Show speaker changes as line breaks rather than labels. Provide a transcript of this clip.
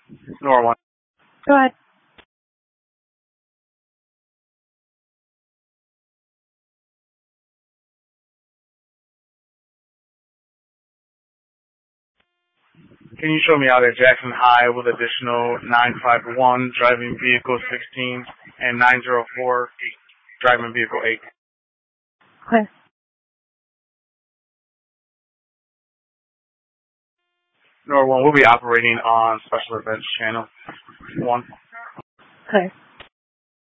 Nor 1.
Go ahead.
Can you show me out at Jackson High with additional 951 driving vehicle 16 and 904 driving vehicle 8?
Okay.
Nor 1 will be operating on Special Events Channel 1.
Okay.